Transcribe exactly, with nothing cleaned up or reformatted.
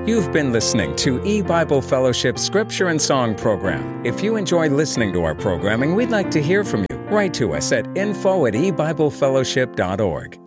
You've been listening to E-Bible Fellowship Scripture and Song Program. If you enjoy listening to our programming, we'd like to hear from you. Write to us at info at e bible fellowship dot org.